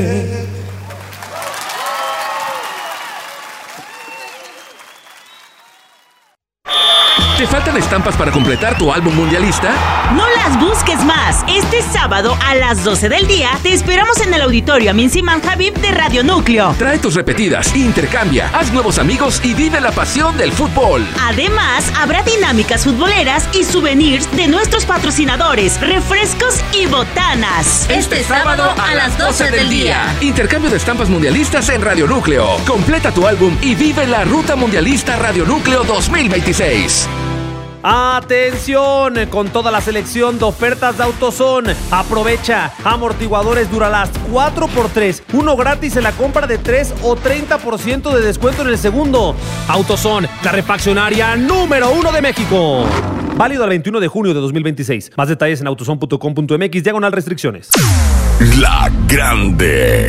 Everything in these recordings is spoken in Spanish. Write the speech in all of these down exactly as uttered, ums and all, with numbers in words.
¿Te faltan estampas para completar tu álbum mundialista? No las busques más. Este sábado a las doce del día te esperamos en el auditorio Amin Siman Habib de Radio Núcleo. Trae tus repetidas, intercambia, haz nuevos amigos y vive la pasión del fútbol. Además, habrá dinámicas futboleras y souvenirs de nuestros patrocinadores, refrescos y botanas. Este sábado a las doce del día. Intercambio de estampas mundialistas en Radio Núcleo. Completa tu álbum y vive la Ruta Mundialista Radio Núcleo dos mil veintiséis. ¡Atención! Con toda la selección de ofertas de AutoZone. Aprovecha. Amortiguadores Duralast cuatro por tres. Uno gratis en la compra de tres o treinta por ciento de descuento en el segundo. AutoZone, la refaccionaria número uno de México. Válido al veintiuno de junio de dos mil veintiséis. Más detalles en autozone punto com punto m x, diagonal restricciones. La Grande.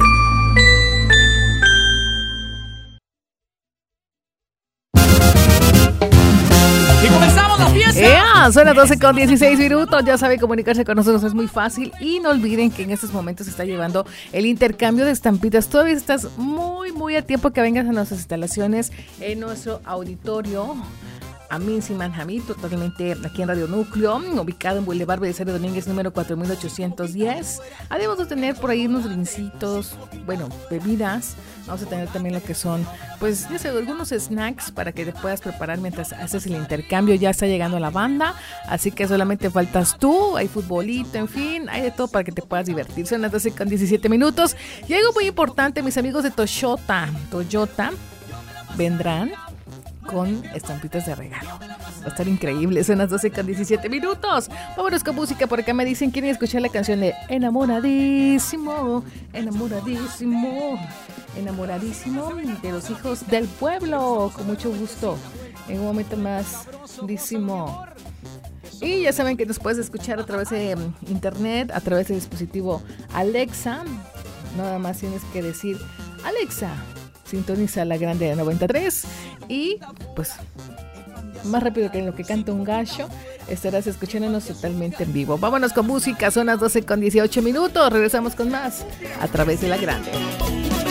Yeah, son las doce con dieciséis minutos. Ya sabe, comunicarse con nosotros es muy fácil. Y no olviden que en estos momentos se está llevando el intercambio de estampitas. Todavía estás muy, muy a tiempo que vengas a nuestras instalaciones en nuestro auditorio Amin Siman Habib, totalmente aquí en Radio Núcleo, ubicado en Boulevard Belisario Domínguez, número cuatro mil ochocientos diez. Además de tener por ahí unos drincitos, bueno, bebidas. Vamos a tener también lo que son, pues, ya sé, algunos snacks para que te puedas preparar mientras haces el intercambio. Ya está llegando la banda, así que solamente faltas tú. Hay futbolito, en fin, hay de todo para que te puedas divertir. Son las doce con diecisiete minutos. Y algo muy importante, mis amigos de Toyota, Toyota vendrán con estampitas de regalo. Va a estar increíble. Son las doce con diecisiete minutos. Vámonos con música. Por acá me dicen, quieren escuchar la canción de Enamoradísimo, Enamoradísimo, Enamoradísimo de los hijos del pueblo. Con mucho gusto. En un momento más, dísimo. Y ya saben que nos puedes escuchar a través de internet, a través del dispositivo Alexa. Nada más tienes que decir, Alexa, sintoniza La Grande de noventa y tres y pues más rápido que en lo que canta un gallo estarás escuchándonos totalmente en vivo. Vámonos con música, son las doce con dieciocho minutos, regresamos con más a través de La Grande.